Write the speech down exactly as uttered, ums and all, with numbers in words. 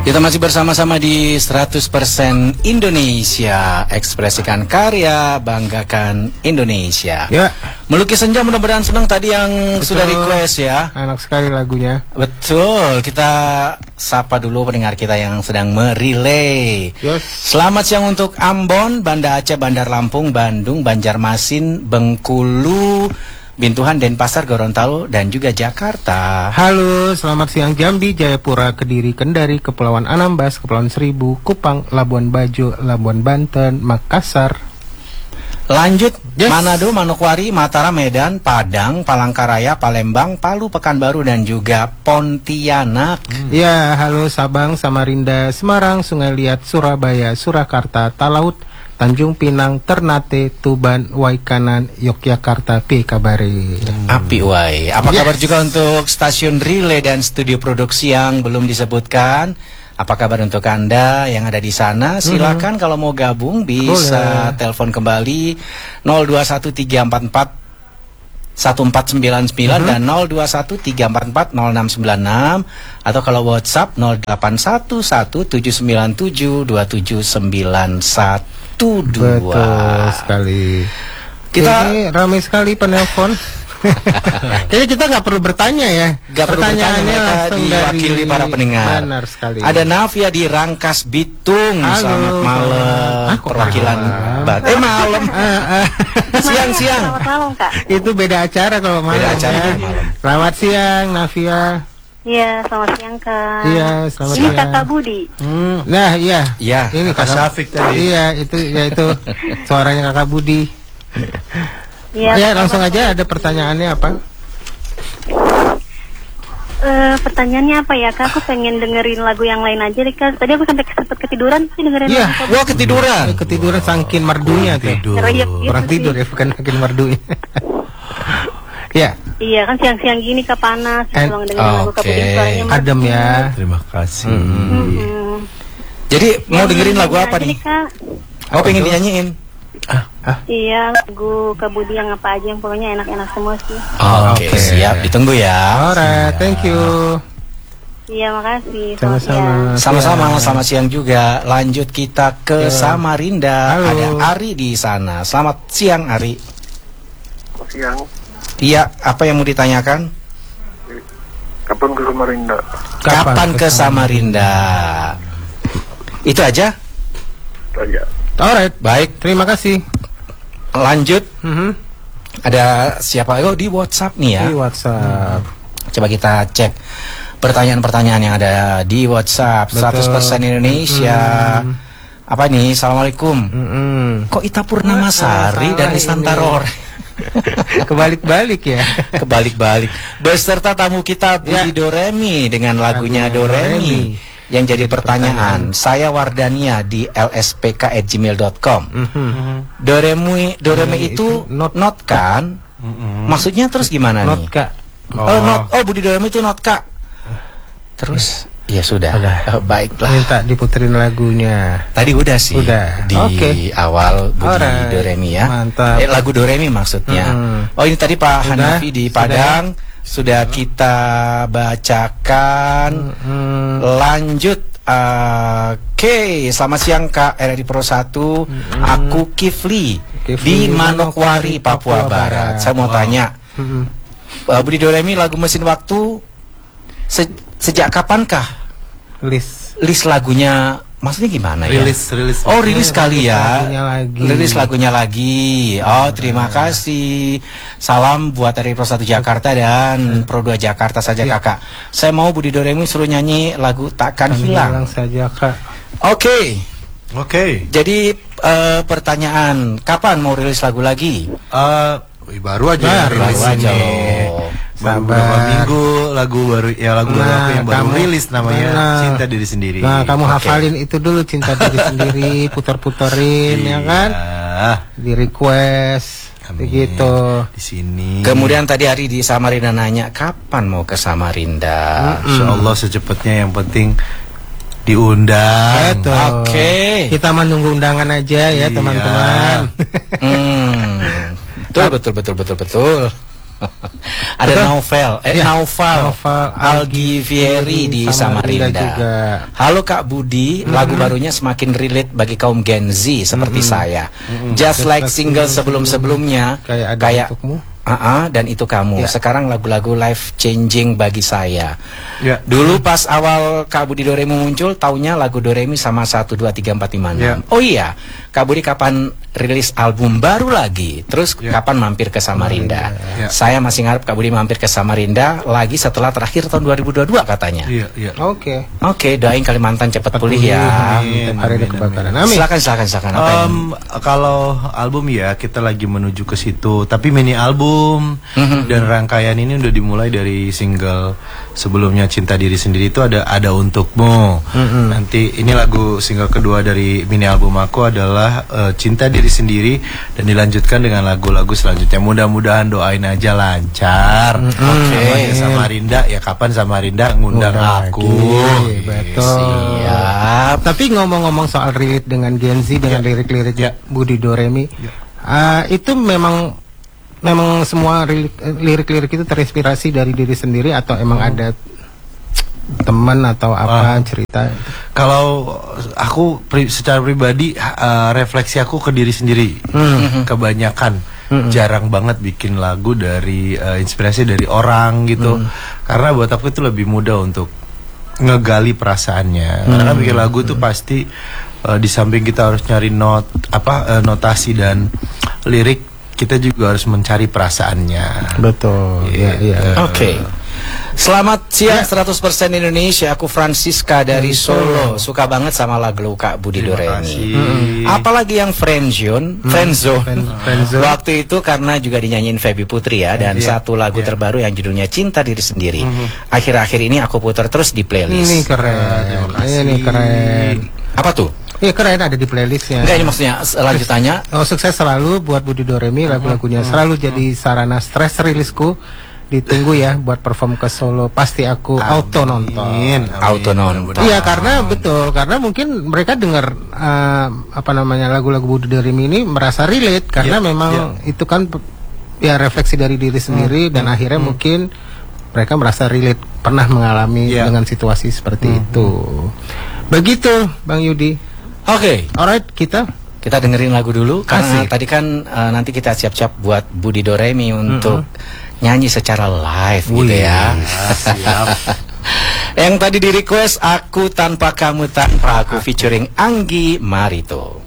Kita masih bersama-sama di seratus persen Indonesia. Ekspresikan karya, banggakan Indonesia. Ya. Melukis Senja, mudah-mudahan senang tadi yang Betul. sudah request ya. Enak sekali lagunya. Betul, kita sapa dulu pendengar kita yang sedang merelay. Yes. Selamat siang untuk Ambon, Banda Aceh, Bandar Lampung, Bandung, Banjarmasin, Bengkulu, Bintuhan, Denpasar, Gorontalo, dan juga Jakarta. Halo, selamat siang Jambi, Jayapura, Kediri, Kendari, Kepulauan Anambas, Kepulauan Seribu, Kupang, Labuan Bajo, Labuan Banten, Makassar. Lanjut, Yes. Manado, Manokwari, Mataram, Medan, Padang, Palangkaraya, Palembang, Palu, Pekanbaru, dan juga Pontianak. Hmm. Ya, halo Sabang, Samarinda, Semarang, Sungai Liat, Surabaya, Surakarta, Talaut, Tanjung Pinang, Ternate, Tuban, Waikanan, Yogyakarta, P kabare. Hmm. Api Wai. Apa Yes. kabar juga untuk stasiun relay dan studio produksi yang belum disebutkan? Apa kabar untuk Anda yang ada di sana? Silakan hmm. kalau mau gabung bisa boleh telepon kembali nol dua satu tiga empat empat satu empat sembilan sembilan uh-huh. dan nol dua satu tiga empat empat nol enam sembilan enam, atau kalau WhatsApp nol delapan satu satu tujuh sembilan tujuh dua tujuh sembilan satu dua. Betul sekali. Kita ini ramai sekali penelpon. Kayaknya kita nggak perlu bertanya ya. Gak perlu bertanya, mereka diwakili dari para pendengar. Benar sekali. Ada Navia di Rangkas Bitung. Halo, selamat malam. ah, Perwakilan Bat. Eh malam. Siang-siang. Selamat malam Kak. Itu beda acara kalau malam. Beda acara ya. malam. Selamat siang Navia. Iya, selamat siang Kak. Iya, selamat Ini siang. Kakak Budi. Hmm. Nah, iya. Iya. Ini Kakak Syafiq tadi. Iya, itu ya itu suaranya Kakak Budi. Iya. Ya, langsung aja, ada pertanyaannya apa? Eh, pertanyaannya apa ya Kak? Aku pengen dengerin lagu yang lain aja deh Kak. Tadi aku sampai sempat ketiduran sih dengerin Iya. lagu Kak. Wah, ketiduran. Eh, Ketiduran sangkin merdunya tuh. Tidur. Teruyuk gitu Orang sih. tidur ya, bukan makin merdunya. Ya, Iya kan siang-siang gini Kak panas. And- Pulang dengerin lagu Kak oke. Budi, suaranya merdu. adem ya. Terima kasih. Mm-mm. Jadi mau Yang dengerin lagu nyanyi apa aja nih? deh, Kak. Oh, pengen dinyanyiin. Iya, lagu Kak Budi yang apa aja yang pokoknya enak-enak semua sih. Oke, Oke. siap. Ditunggu ya. Alright, thank you. Iya, makasih. Selamat Sama-sama. siang. Sama-sama, Siang. selamat siang juga. Lanjut kita ke Ya. Samarinda. Halo. Ada Ari di sana. Selamat siang, Ari. Siang, Iya, apa yang mau ditanyakan? kapan ke Samarinda? Kapan ke Samarinda? Itu aja? Tanya. Alright, Baik, terima kasih. lanjut. Mhm. Ada siapa? Oh, di WhatsApp nih ya. Di WhatsApp. Coba kita cek pertanyaan-pertanyaan yang ada di WhatsApp. Betul. seratus persen Indonesia. Apa nih? Assalamualaikum. Mm-mm. Kok Ita Purnamasari Salah dari ini. Santaror? Kebalik-balik ya. Kebalik-balik. Beserta tamu kita Budi Ya. Doremi dengan lagunya Lagunya Doremi. Doremi. Yang jadi pertanyaan, saya Wardania di l s p k at gmail dot com. Mhm. Doremi, Doremi Doremi itu itu not- not kan? Maksudnya terus gimana Not nih? Kak. Oh, not, oh Budi Doremi itu not kak. Terus, ya sudah. Udah. Oh, baiklah. Minta diputerin lagunya. Tadi udah sih. Udah. Di Oke. awal Budi Alright. Doremi ya. Mantap. Eh, lagu Doremi maksudnya. Mm. Oh, ini tadi Pak Sudah? Hanafi di Sudah Padang sudah kita bacakan. Hmm. Lanjut. Oke, selamat siang Kak R R I Pro satu. Aku Kifli, di Kifli, Manokwari, Papua, Papua Barat. Barat. Saya mau Wow. tanya, Mhm. uh, Budi Doremi lagu Mesin Waktu se- sejak kapankah List. list lagunya? Maksudnya gimana ya? Rilis, rilis. Oh, rilis kali ya. Lagunya lagi. Rilis lagunya lagi. Oh, terima kasih. Salam buat dari Pro satu Jakarta dan Pro dua Jakarta saja Ya. Kakak. Saya mau Budi Doremi suruh nyanyi lagu Takkan Kan Hilang. hilang saja Kak. Oke. Oke. Jadi eh, pertanyaan, kapan mau rilis lagu lagi? Eh, wih, baru aja Nah, ya rilis baru aja ini. loh. Baru Sabar. beberapa minggu lagu baru ya lagu baru Nah, aku yang baru kamu- rilis namanya Nah. Cinta Diri Sendiri. Nah, kamu Oke. hafalin itu dulu, Cinta Diri Sendiri, putar-puterin ya kan? Iya. Di request Amin. begitu. Di sini. Kemudian tadi hari di Samarinda nanya, kapan mau ke Samarinda? Insya Allah secepatnya, yang penting diundang. Betul. Oke. Kita menunggu undangan aja ya, Iya. teman-teman. Hmm. Betul, betul, betul, betul, betul. Ada novel, eh Ya, Naufal, Naufal Algivieri di Samarinda Samarinda. juga. Halo Kak Budi, lagu barunya semakin relate bagi kaum Gen Z seperti saya. Just like single sebelum-sebelumnya, Kayak ada kayak untukmu. Ah, dan itu kamu. Ya. Sekarang lagu-lagu life changing bagi saya. Ya. Dulu pas awal Kak Budi Doremi muncul, taunya lagu Doremi sama satu dua tiga empat lima enam. Ya. Oh iya, Kak Budi kapan rilis album baru lagi? Terus Ya. kapan mampir ke Samarinda? Ya. Saya masih ngarep Kak Budi mampir ke Samarinda lagi setelah terakhir tahun dua ribu dua puluh dua katanya. Iya, iya. Oke. Oke, doain Kalimantan cepat pulih Pulih, ya. amin. Tiap hari ada Amin, kebakaran. amin. Amin. Silakan, silakan, silakan. Apa yang- Em, kalau album ya kita lagi menuju ke situ, tapi mini album dan rangkaian ini udah dimulai dari single sebelumnya Cinta Diri Sendiri itu ada ada untukmu. Nanti ini lagu single kedua dari mini album aku adalah eh, Cinta Diri Sendiri dan dilanjutkan dengan lagu-lagu selanjutnya. Mudah-mudahan doain aja lancar. Oke. Namanya Samarinda ya kapan Samarinda ngundang Ngundang aku. lagi, betul. Siap. Tapi ngomong-ngomong soal relate dengan Gen Z dengan Ya. lirik-lirik Ya. Budi Doremi, ah, itu memang memang semua lirik- lirik-lirik itu terinspirasi dari diri sendiri atau emang ada teman atau apa Ah. cerita? Kalau aku pri- secara pribadi uh, refleksi aku ke diri sendiri. Kebanyakan jarang banget bikin lagu dari uh, inspirasi dari orang gitu. Karena buat aku itu lebih mudah untuk ngegali perasaannya. Karena bikin lagu itu pasti uh, di samping kita harus nyari not apa uh, notasi dan lirik, kita juga harus mencari perasaannya. Betul. Ya, Gitu. ya. Oke. Selamat siang seratus persen Indonesia. Aku Francisca dari Solo. Suka banget sama lagu Kak Budi Terima Doremi. kasih. Apalagi yang Friendzone, Friendzone. Friend- Friendzone. Waktu itu karena juga dinyanyiin Feby Putri ya, dan Iya, satu lagu iya. terbaru yang judulnya Cinta Diri Sendiri. Akhir-akhir ini aku putar terus di playlist. Ini keren. Terima kasih. Ini keren. Apa tuh? Iya keren, ada di playlistnya. Enggak, ini maksudnya lanjutannya. Oh, sukses selalu buat Budi Doremi, lagu-lagunya selalu jadi sarana stres rilisku. Ditunggu ya buat perform ke Solo, pasti aku auto nonton. Amin. Auto nonton. Iya, karena betul, karena mungkin mereka dengar eh, apa namanya lagu-lagu Budi Doremi ini merasa relate karena Iya, memang itu kan pe- ya refleksi dari diri sendiri dan akhirnya mungkin mereka merasa relate, pernah mengalami Iya. dengan situasi seperti itu. Begitu, Bang Yudi. Oke. Alright, kita Kita dengerin lagu dulu karena Asik. tadi kan eh, nanti kita siap-siap buat Budi Doremi untuk nyanyi secara live gitu ya. Siap. Yang tadi di request Aku Tanpa Kamu Tanpa Aku featuring Anggi Marito.